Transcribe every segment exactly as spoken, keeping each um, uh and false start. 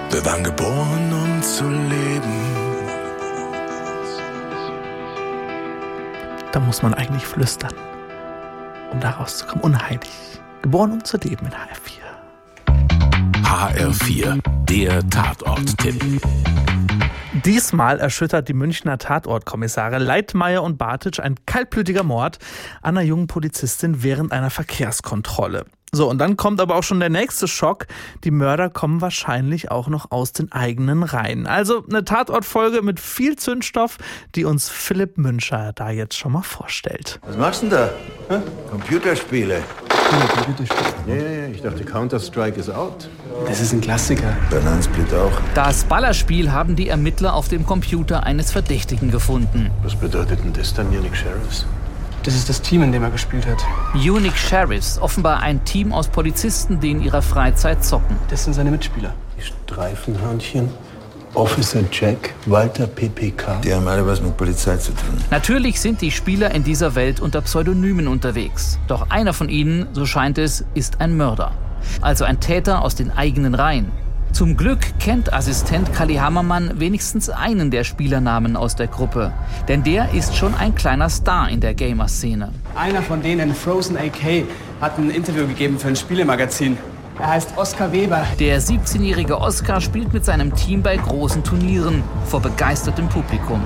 Wir waren geboren, um zu leben. Da muss man eigentlich flüstern, um da rauszukommen. Unheilig. Geboren, um zu leben in H R vier. H R vier, der Tatort-Tipp. Diesmal erschüttert die Münchner Tatortkommissare Leitmayr und Bartitsch ein kaltblütiger Mord an einer jungen Polizistin während einer Verkehrskontrolle. So, und dann kommt aber auch schon der nächste Schock. Die Mörder kommen wahrscheinlich auch noch aus den eigenen Reihen. Also eine Tatortfolge mit viel Zündstoff, die uns Philipp Müncher da jetzt schon mal vorstellt. Was machst du denn da? Hä? Computerspiele. Ja, Computerspiele. Ja, ja, ja, ich dachte Counter-Strike ist out. Das ist ein Klassiker. Bananensplit auch. Das Ballerspiel haben die Ermittler auf dem Computer eines Verdächtigen gefunden. Was bedeutet denn das dann, Unix Sheriffs? Das ist das Team, in dem er gespielt hat. Unix Sheriffs, offenbar ein Team aus Polizisten, die in ihrer Freizeit zocken. Das sind seine Mitspieler. Die Streifenhörnchen, Officer Jack, Walter P P K. Die haben alle was mit Polizei zu tun. Natürlich sind die Spieler in dieser Welt unter Pseudonymen unterwegs. Doch einer von ihnen, so scheint es, ist ein Mörder. Also ein Täter aus den eigenen Reihen. Zum Glück kennt Assistent Kalli Hammermann wenigstens einen der Spielernamen aus der Gruppe. Denn der ist schon ein kleiner Star in der Gamer-Szene. Einer von denen, Frozen A K, hat ein Interview gegeben für ein Spielemagazin. Er heißt Oskar Weber. Der siebzehnjährige Oskar spielt mit seinem Team bei großen Turnieren vor begeistertem Publikum.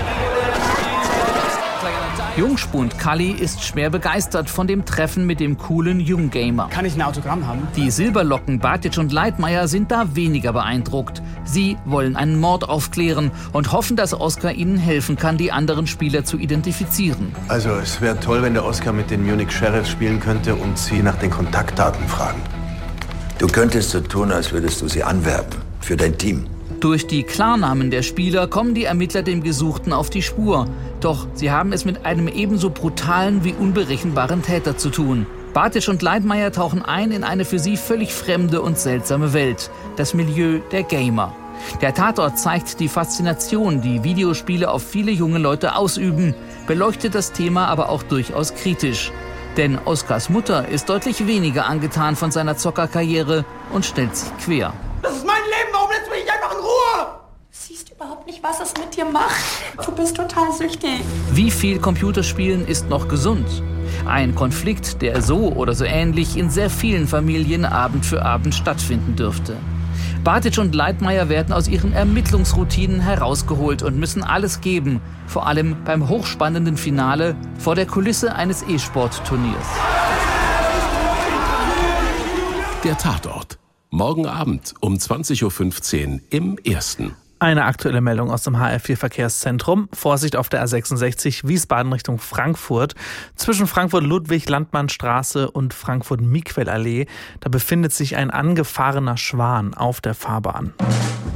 Jungspund Kalli ist schwer begeistert von dem Treffen mit dem coolen Junggamer. Kann ich ein Autogramm haben? Die Silberlocken Bartitsch und Leitmayr sind da weniger beeindruckt. Sie wollen einen Mord aufklären und hoffen, dass Oskar ihnen helfen kann, die anderen Spieler zu identifizieren. Also, es wäre toll, wenn der Oskar mit den Unix Sheriffs spielen könnte und sie nach den Kontaktdaten fragen. Du könntest so tun, als würdest du sie anwerben für dein Team. Durch die Klarnamen der Spieler kommen die Ermittler dem Gesuchten auf die Spur. Doch sie haben es mit einem ebenso brutalen wie unberechenbaren Täter zu tun. Bartitsch und Leitmayr tauchen ein in eine für sie völlig fremde und seltsame Welt. Das Milieu der Gamer. Der Tatort zeigt die Faszination, die Videospiele auf viele junge Leute ausüben, beleuchtet das Thema aber auch durchaus kritisch. Denn Oskars Mutter ist deutlich weniger angetan von seiner Zockerkarriere und stellt sich quer. Das ist mein Leben, warum lässt du mich nicht einfach in Ruhe? Du siehst überhaupt nicht, was es mit dir macht. Du bist total süchtig. Wie viel Computerspielen ist noch gesund? Ein Konflikt, der so oder so ähnlich in sehr vielen Familien Abend für Abend stattfinden dürfte. Bartitsch und Leitmayr werden aus ihren Ermittlungsroutinen herausgeholt und müssen alles geben, vor allem beim hochspannenden Finale vor der Kulisse eines E-Sport-Turniers. Der Tatort. Morgen Abend um zwanzig Uhr fünfzehn im Ersten. Eine aktuelle Meldung aus dem H R vier Verkehrszentrum. Vorsicht auf der A sechsundsechzig Wiesbaden Richtung Frankfurt. Zwischen Frankfurt-Ludwig-Landmannstraße und Frankfurt-Miquel-Allee. Da befindet sich ein angefahrener Schwan auf der Fahrbahn.